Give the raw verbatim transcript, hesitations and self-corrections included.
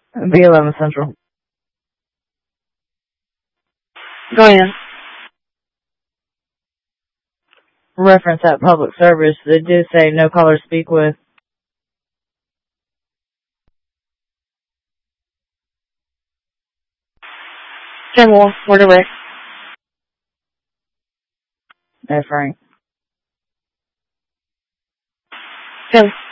B eleven Central. Go in. Reference at public service. They do say no caller to speak with. General, we're direct. No, Frank. Philly.